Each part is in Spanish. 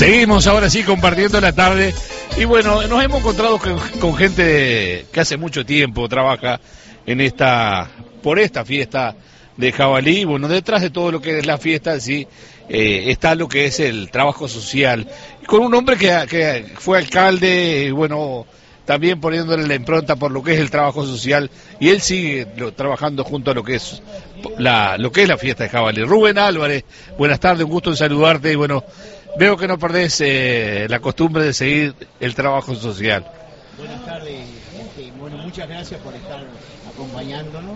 Seguimos ahora sí compartiendo la tarde y bueno, nos hemos encontrado con gente que hace mucho tiempo trabaja por esta fiesta de jabalí. Bueno, detrás de todo lo que es la fiesta sí está lo que es el trabajo social, con un hombre que fue alcalde y bueno, también poniéndole la impronta por lo que es el trabajo social, y él sigue trabajando junto a lo que es la fiesta de jabalí. Rubén Álvarez, buenas tardes, un gusto en saludarte y bueno, veo que no perdés la costumbre de seguir el trabajo social. Buenas tardes, bueno, muchas gracias por estar acompañándonos.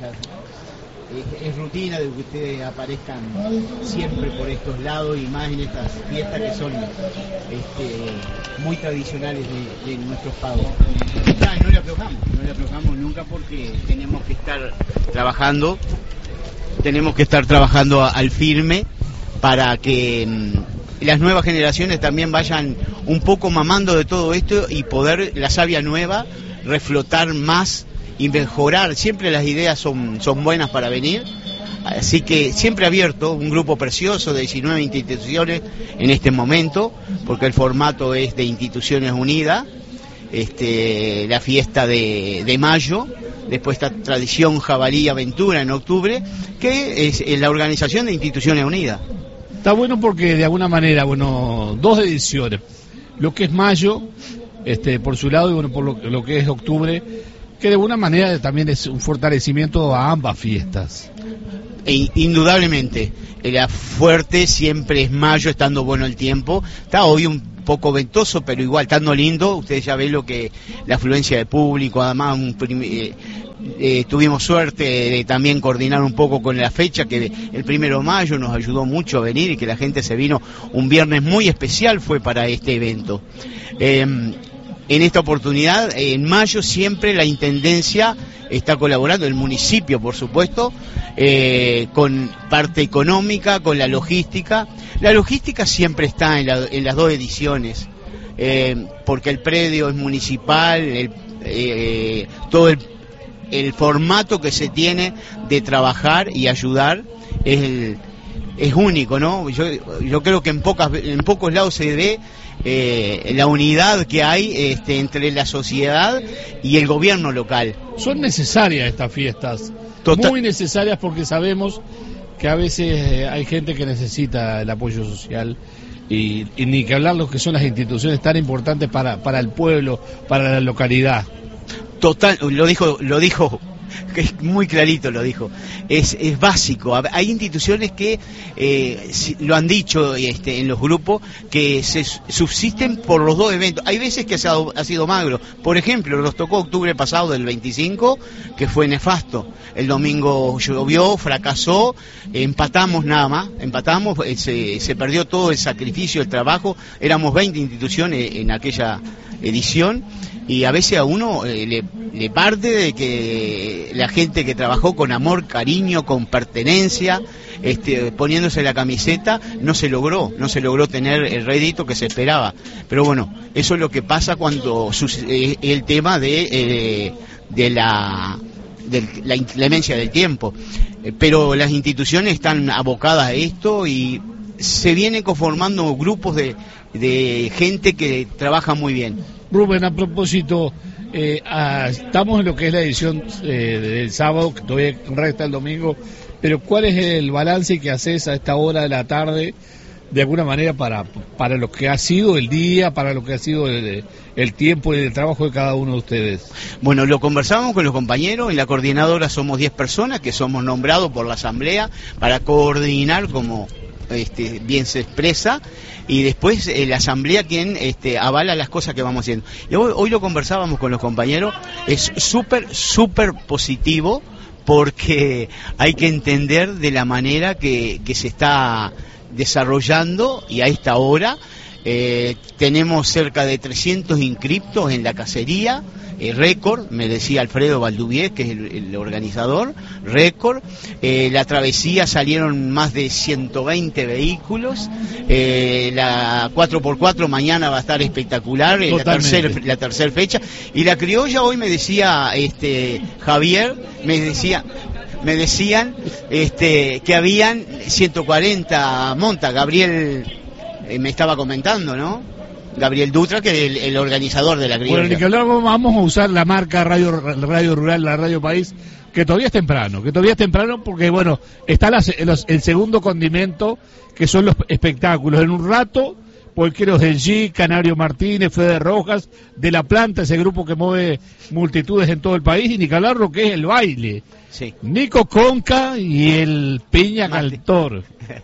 Es rutina de que ustedes aparezcan siempre por estos lados y más en estas fiestas que son muy tradicionales de nuestros pagos. No le aflojamos nunca porque tenemos que estar trabajando al firme para que las nuevas generaciones también vayan un poco mamando de todo esto y poder la savia nueva reflotar más y mejorar. Siempre las ideas son buenas para venir, así que siempre abierto, un grupo precioso de 19 instituciones en este momento, porque el formato es de Instituciones Unidas, la fiesta de mayo, después esta tradición Jabalí Aventura en octubre, que es la organización de Instituciones Unidas. Está bueno porque de alguna manera, bueno, 2 ediciones, lo que es mayo, por su lado, y bueno, por lo que es octubre, que de alguna manera también es un fortalecimiento a ambas fiestas. Indudablemente, la fuerte siempre es mayo, estando bueno el tiempo. Está hoy un poco ventoso, pero igual estando lindo. Ustedes ya ven la afluencia de público. Además, tuvimos suerte de también coordinar un poco con la fecha, que el 1 de mayo nos ayudó mucho a venir y que la gente se vino. Un viernes muy especial fue para este evento. En esta oportunidad, en mayo, siempre la Intendencia está colaborando, el municipio, por supuesto, con parte económica, con la logística. La logística siempre está en las 2 ediciones, porque el predio es municipal, todo el formato que se tiene de trabajar y ayudar es único, ¿no? Yo creo que en pocos lados se ve la unidad que hay entre la sociedad y el gobierno local. Son necesarias estas fiestas, muy necesarias, porque sabemos que a veces hay gente que necesita el apoyo social y ni que hablar lo que son las instituciones tan importantes para el pueblo, para la localidad. Total, lo dijo que es muy clarito, lo dijo, es básico. Hay instituciones que lo han dicho en los grupos, que se subsisten por los 2 eventos. Hay veces que ha sido magro. Por ejemplo, nos tocó octubre pasado del 25, que fue nefasto. El domingo llovió, fracasó, empatamos nada más, se perdió todo el sacrificio, el trabajo. Éramos 20 instituciones en aquella edición, y a veces a uno le parte de que la gente que trabajó con amor, cariño, con pertenencia, poniéndose la camiseta, no se logró tener el rédito que se esperaba. Pero bueno, eso es lo que pasa cuando el tema de la inclemencia del tiempo. Pero las instituciones están abocadas a esto y se vienen conformando grupos de gente que trabaja muy bien. Rubén, a propósito, estamos en lo que es la edición del sábado, que todavía resta el domingo, pero ¿cuál es el balance que haces a esta hora de la tarde, de alguna manera, para lo que ha sido el día, para lo que ha sido el tiempo y el trabajo de cada uno de ustedes? Bueno, lo conversamos con los compañeros. En la coordinadora somos 10 personas que somos nombrados por la asamblea para coordinar, como bien se expresa, y después la asamblea quien avala las cosas que vamos haciendo. Y hoy lo conversábamos con los compañeros, es súper positivo, porque hay que entender de la manera que se está desarrollando, y a esta hora tenemos cerca de 300 inscriptos en la cacería, récord, me decía Alfredo Valduvier, que es el organizador, récord. La travesía salieron más de 120 vehículos, la 4x4 mañana va a estar espectacular, la tercera fecha, y la criolla hoy me decía Javier, me decían que habían 140 montas. Gabriel me estaba comentando, ¿no? Gabriel Dutra, que es el organizador de la criolla. Bueno, Nicolás, vamos a usar la marca Radio Rural, la Radio País, que todavía es temprano, porque, bueno, está el segundo condimento, que son los espectáculos. En un rato, Polqueros del G, Canario Martínez, Fede Rojas, de La Planta, ese grupo que mueve multitudes en todo el país, y Nicolás, lo que es el baile. Sí. Nico Conca y el Piña Cantor.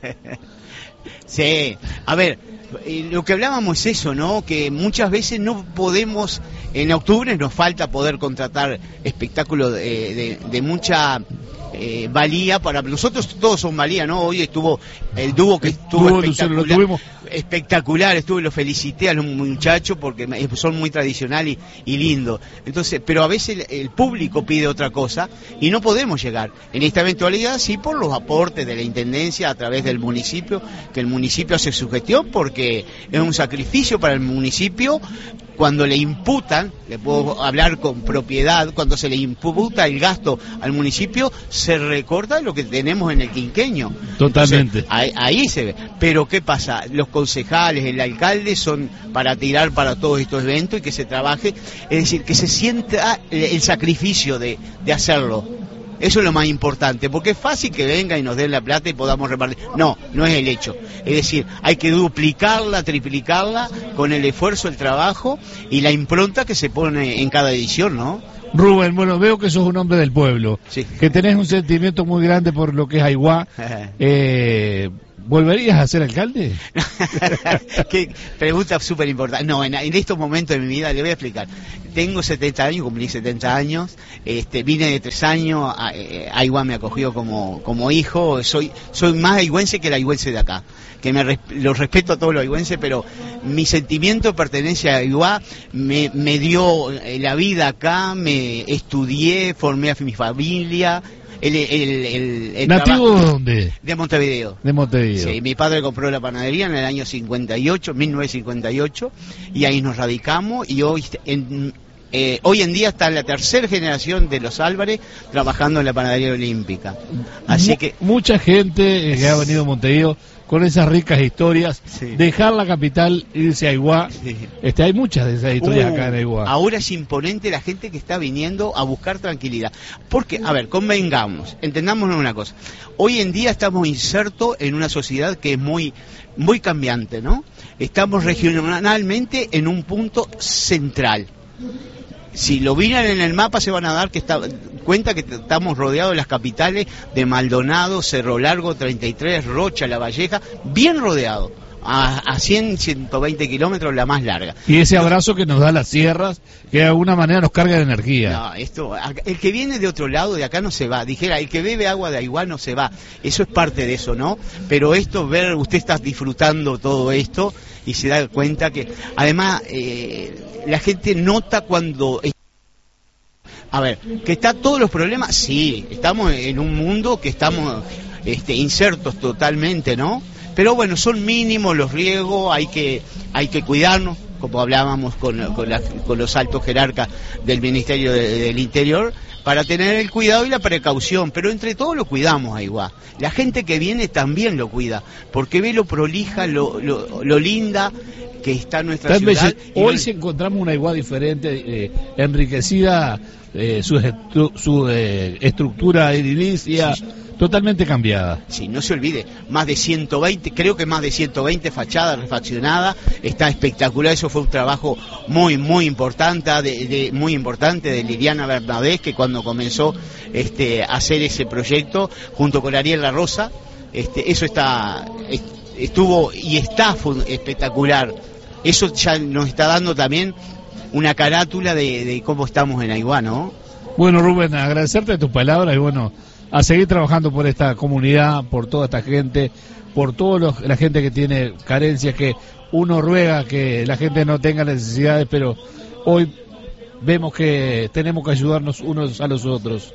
Sí, a ver, lo que hablábamos es eso, ¿no? Que muchas veces no podemos, en octubre nos falta poder contratar espectáculos de mucha valía. Para nosotros todos son valía, ¿no? Hoy estuvo el dúo que estuvo espectacular, lo felicité a los muchachos porque son muy tradicional y lindo. Entonces, pero a veces el público pide otra cosa y no podemos llegar. En esta eventualidad sí, por los aportes de la Intendencia a través del municipio, que el municipio hace su gestión porque es un sacrificio para el municipio. Cuando le imputan, le puedo hablar con propiedad, cuando se le imputa el gasto al municipio, se recorta lo que tenemos en el quinqueño. Totalmente. Entonces, ahí se ve. Pero ¿qué pasa? Los concejales, el alcalde son para tirar para todos estos eventos y que se trabaje, es decir, que se sienta el sacrificio de hacerlo. Eso es lo más importante, porque es fácil que venga y nos den la plata y podamos repartir. No, no es el hecho. Es decir, hay que duplicarla, triplicarla con el esfuerzo, el trabajo y la impronta que se pone en cada edición, ¿no? Rubén, bueno, veo que sos un hombre del pueblo, sí, que tenés un sentimiento muy grande por lo que es Aiguá. ¿Volverías a ser alcalde? Qué pregunta súper importante. No, en estos momentos de mi vida le voy a explicar. Tengo 70 años, cumplí 70 años, vine de 3 años, Aiguá me acogió como hijo, soy más aigüense que el aigüense de acá, que lo respeto a todos los aigüenses, pero mi sentimiento de pertenencia a Aiguá me dio la vida acá, me estudié, formé a mi familia. El ¿Nativo de dónde? De Montevideo. De Montevideo. Sí, mi padre compró la panadería en el año 1958, y ahí nos radicamos, y hoy en día está la tercera generación de los Álvarez trabajando en la panadería olímpica. Así que mucha gente que ha venido a Montevideo con esas ricas historias, sí, dejar la capital, irse a Aiguá, sí, hay muchas de esas historias acá en Aiguá. Ahora es imponente la gente que está viniendo a buscar tranquilidad, porque, a ver, convengamos, entendámonos una cosa, hoy en día estamos insertos en una sociedad que es muy, muy cambiante, ¿no? Estamos regionalmente en un punto central. Si lo miran en el mapa se van a dar cuenta que estamos rodeados de las capitales de Maldonado, Cerro Largo, 33, Rocha, La Valleja, bien rodeados, a 100, 120 kilómetros la más larga. Y ese abrazo que nos da las sierras, que de alguna manera nos carga de energía. No, el que viene de otro lado, de acá no se va. Dijera, el que bebe agua de Aiguá no se va. Eso es parte de eso, ¿no? Pero usted está disfrutando todo esto y se da cuenta que, además, la gente nota cuando... A ver, que está todos los problemas, sí, estamos en un mundo que estamos insertos totalmente, ¿no? Pero bueno, son mínimos los riesgos, hay que cuidarnos, como hablábamos con los altos jerarcas del Ministerio del Interior, para tener el cuidado y la precaución, pero entre todos lo cuidamos a Aiguá. La gente que viene también lo cuida, porque ve lo prolija, lo linda que está nuestra ciudad. Hoy si encontramos una Aiguá diferente, enriquecida, su estructura edilicia, sí, totalmente cambiada. Sí, no se olvide, más de 120, creo que más de 120 fachadas refaccionadas, está espectacular. Eso fue un trabajo muy, muy importante de Liliana Bernadés, que cuando comenzó a hacer ese proyecto junto con Ariel La Rosa, eso estuvo y está espectacular. Eso ya nos está dando también una carátula de cómo estamos en Aiguá, ¿no? Bueno, Rubén, agradecerte tus palabras y bueno, a seguir trabajando por esta comunidad, por toda esta gente, por toda la gente que tiene carencias, que uno ruega que la gente no tenga necesidades, pero hoy vemos que tenemos que ayudarnos unos a los otros.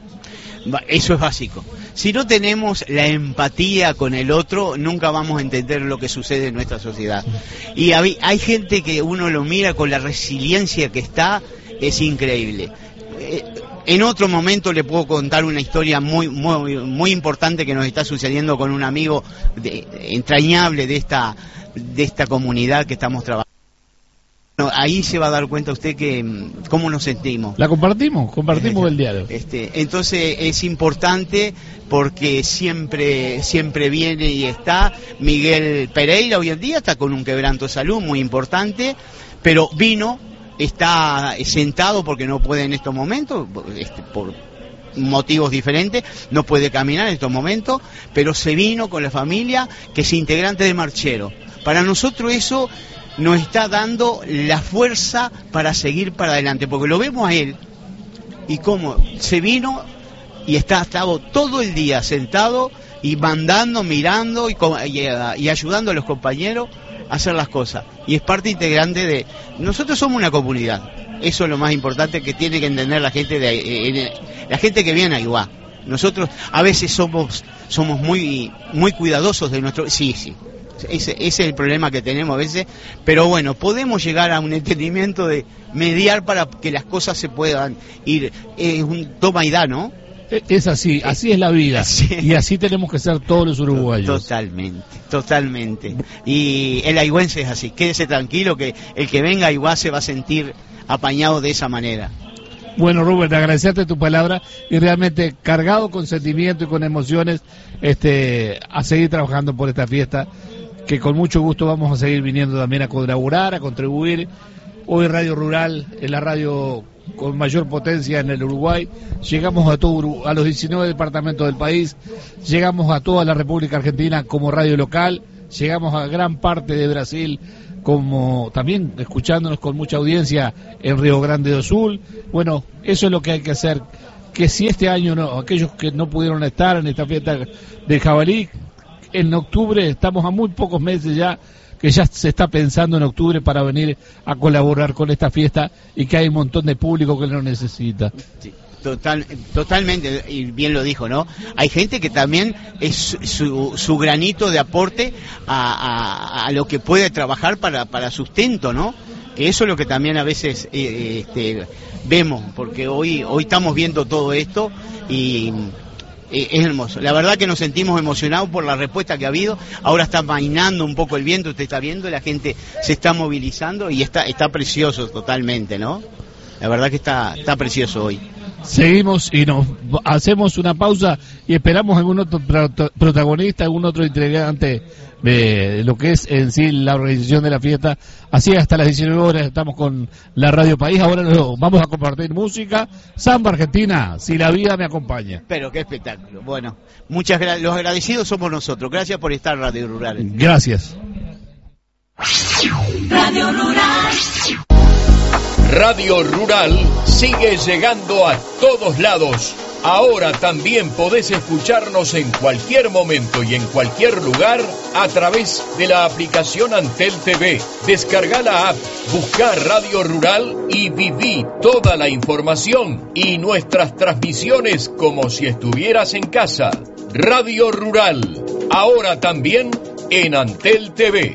Eso es básico. Si no tenemos la empatía con el otro, nunca vamos a entender lo que sucede en nuestra sociedad. Y hay gente que uno lo mira con la resiliencia que está, es increíble. En otro momento le puedo contar una historia muy, muy, muy importante que nos está sucediendo con un amigo entrañable de de esta comunidad que estamos trabajando. Bueno, ahí se va a dar cuenta usted que cómo nos sentimos. La compartimos el diálogo. Entonces es importante porque siempre viene y está. Miguel Pereira hoy en día está con un quebranto de salud muy importante, pero vino, está sentado porque no puede en estos momentos, por motivos diferentes, no puede caminar en estos momentos, pero se vino con la familia, que es integrante de Marchero. Para nosotros eso nos está dando la fuerza para seguir para adelante, porque lo vemos a él y cómo se vino y estaba todo el día sentado y mandando, mirando y ayudando a los compañeros a hacer las cosas, y es parte integrante de... Nosotros somos una comunidad, eso es lo más importante que tiene que entender la gente la gente que viene a Aiguá. Nosotros a veces somos muy cuidadosos de nuestro... Sí. Ese es el problema que tenemos a veces, pero bueno, podemos llegar a un entendimiento de mediar para que las cosas se puedan ir. Es un toma y da, ¿no? Es así es la vida, sí. Y así tenemos que ser todos los uruguayos. Totalmente. Y el aigüense es así, quédese tranquilo que el que venga a Aiguá se va a sentir apañado de esa manera. Bueno, Rubén, agradecerte tu palabra y realmente cargado con sentimiento y con emociones, a seguir trabajando por esta fiesta, que con mucho gusto vamos a seguir viniendo también a colaborar, a contribuir. Hoy Radio Rural es la radio con mayor potencia en el Uruguay. Llegamos a los 19 departamentos del país, llegamos a toda la República Argentina como radio local, llegamos a gran parte de Brasil, como también escuchándonos con mucha audiencia en Río Grande do Sul. Bueno, eso es lo que hay que hacer, que si este año aquellos que no pudieron estar en esta fiesta del jabalí, en octubre, estamos a muy pocos meses ya, que ya se está pensando en octubre para venir a colaborar con esta fiesta, y que hay un montón de público que lo necesita. Sí, totalmente, y bien lo dijo, ¿no? Hay gente que también es su granito de aporte a lo que puede trabajar para sustento, ¿no? Que eso es lo que también a veces vemos, porque hoy estamos viendo todo esto y... es hermoso, la verdad que nos sentimos emocionados por la respuesta que ha habido. Ahora está amainando un poco el viento, usted está viendo, la gente se está movilizando y está precioso totalmente, ¿no? La verdad que está precioso hoy. Seguimos y nos hacemos una pausa y esperamos algún otro protagonista, algún otro integrante de lo que es en sí la organización de la fiesta. Así hasta las 19 horas estamos con la Radio País. Ahora vamos a compartir música. Samba Argentina, si la vida me acompaña. Pero qué espectáculo. Bueno, muchas gracias. Los agradecidos somos nosotros. Gracias por estar, Radio Rural. Gracias. Radio Rural. Radio Rural sigue llegando a todos lados. Ahora también podés escucharnos en cualquier momento y en cualquier lugar a través de la aplicación Antel TV. Descarga la app, buscá Radio Rural y viví toda la información y nuestras transmisiones como si estuvieras en casa. Radio Rural, ahora también en Antel TV.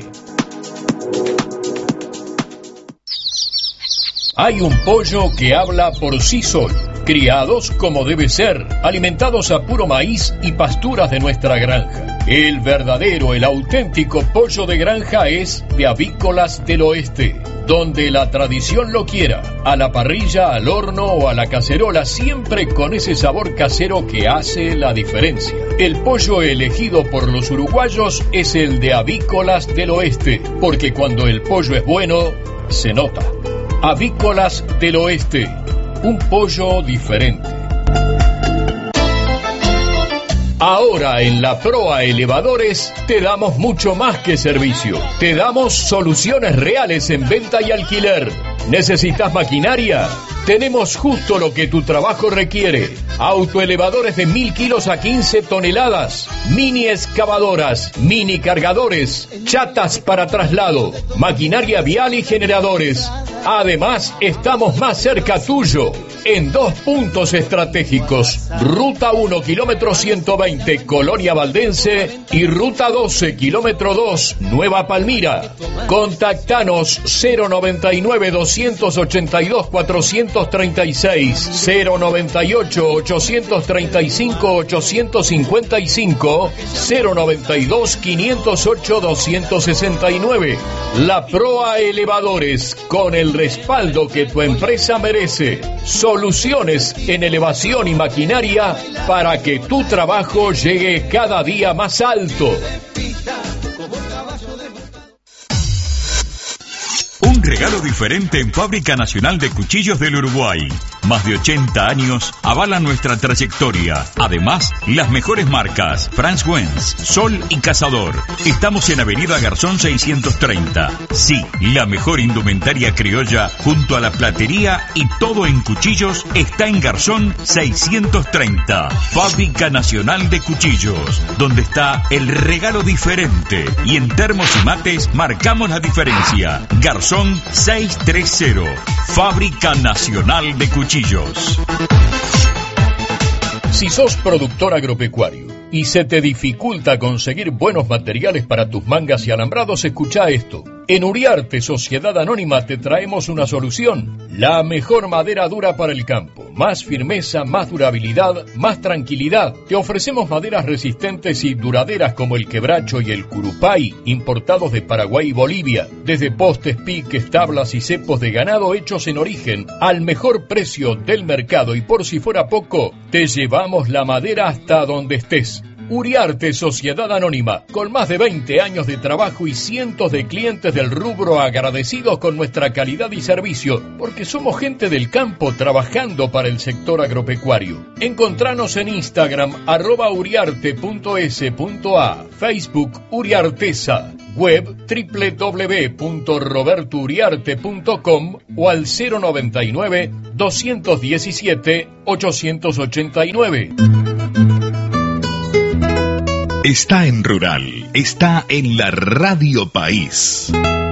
Hay un pollo que habla por sí solo, criados como debe ser, alimentados a puro maíz y pasturas de nuestra granja. El verdadero, el auténtico pollo de granja es de Avícolas del Oeste, donde la tradición lo quiera, a la parrilla, al horno o a la cacerola, siempre con ese sabor casero que hace la diferencia. El pollo elegido por los uruguayos es el de Avícolas del Oeste, porque cuando el pollo es bueno, se nota. Avícolas del Oeste, un pollo diferente. Ahora en la Proa Elevadores te damos mucho más que servicio. Te damos soluciones reales en venta y alquiler. ¿Necesitas maquinaria? Tenemos justo lo que tu trabajo requiere. Autoelevadores de 1000 kilos a 15 toneladas. Mini excavadoras, mini cargadores, chatas para traslado, maquinaria vial y generadores. Además, estamos más cerca tuyo. en 2 puntos estratégicos: Ruta 1, kilómetro 120, Colonia Valdense, y Ruta 12, kilómetro 2, Nueva Palmira. Contactanos 098-282-436, 098-835-855, 092-508-269. La Proa Elevadores, con el respaldo que tu empresa merece. Soluciones en elevación y maquinaria para que tu trabajo llegue cada día más alto. Un regalo diferente en Fábrica Nacional de Cuchillos del Uruguay. Más de 80 años avalan nuestra trayectoria. Además, las mejores marcas: Franz Wenz, Sol y Cazador. Estamos en Avenida Garzón 630. Sí, la mejor indumentaria criolla junto a la platería y todo en cuchillos está en Garzón 630. Fábrica Nacional de Cuchillos, donde está el regalo diferente. Y en termos y mates marcamos la diferencia. Garzón 630. Fábrica Nacional de Cuchillos. Si sos productor agropecuario y se te dificulta conseguir buenos materiales para tus mangas y alambrados, escucha esto. En Uriarte Sociedad Anónima te traemos una solución. La mejor madera dura para el campo. Más firmeza, más durabilidad, más tranquilidad. Te ofrecemos maderas resistentes y duraderas como el quebracho y el curupay, importados de Paraguay y Bolivia. Desde postes, piques, tablas y cepos de ganado hechos en origen, al mejor precio del mercado. Y por si fuera poco, te llevamos la madera hasta donde estés. Uriarte Sociedad Anónima, con más de 20 años de trabajo y cientos de clientes del rubro agradecidos con nuestra calidad y servicio, porque somos gente del campo trabajando para el sector agropecuario. Encontranos en Instagram @uriarte.es.a, Facebook Uriartesa, web www.robertouriarte.com o al 099-217-889. Está en Rural, está en la Radio País.